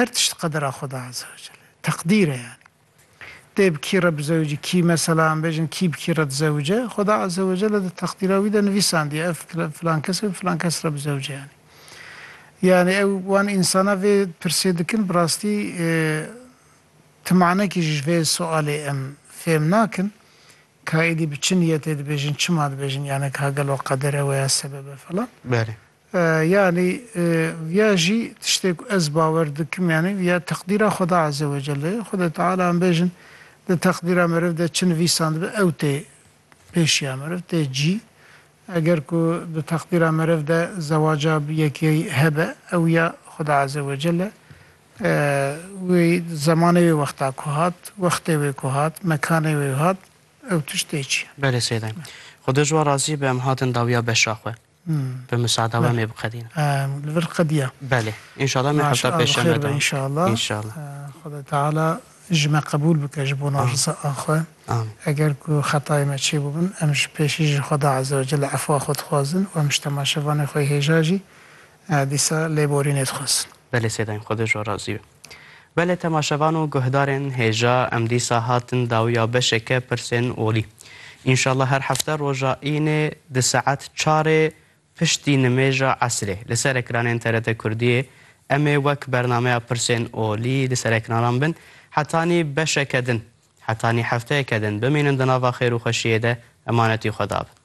her tişt qedera Xweda Azze ve Celle. Teqdîre yani. Dê bikîre bi zewcî, kî mesela em bêjin kî bikîre di zewce, Xweda Azze ve Celle di teqdîra wî de nivîsandiye ev filan kes ve filan kes re bi zewce yani. Yani ew wan insana vê pirsê dikin bi rastî timanekî ji vê sualê em fêm nakin ka êdî bi çi niyetê dibêjin, çima dibêjin yani ka gelo qedere veya sebebe falan. Yani ya jî tiştê ku ez bawer dikim yani ya teqdîra Xweda Azze ve Celle. Xwedê Teala em bêjin di teqdîra meriv de çi nivîsandibe ew tê pêşiya meriv tê cî. Eger ku di teqdîra meriv de zewaca bi yekê hebe ew ya Xweda Azze ve Celle wê zamanê wê wexta ku hat, wextê wê ku hat, mekanê wê hat ew tişt tê çi. Belê sêdayım. Xwedê ji we razî be em hatin dawiya beşa xwe. Bi müsaada we mê biqedînin. Li vir qediya. Belê. İnşallah me hefta pêşeme da. İnşallah. İnşallah. Xwedê Teala ji me qebûl bike ji bo rıza xwe. Eger ku xetayê me çê bibin em ji pêşî ji Xweda Azze ve Celle efwa xwe dixwazin û em ji temaşevanê xwe hêja jî dîsa lêborînê dixwazin. Belê sêdayım. Xwedê ji we razî be. Belê temaşevan û guhdarên hêja em dîsa hatin dawiya beşeke pirsên olî. İnşallah her hefte roja înê di saet 4 piştî nimêja esrê li ser ekranên TRT Kurdiyê em ê wek bernameya pirsên olî li ser ekranan bin hetanî beşeke din hetanî hefteyeke din bimînin di nava xêr û xweşiyê de emanetî Xweda bin.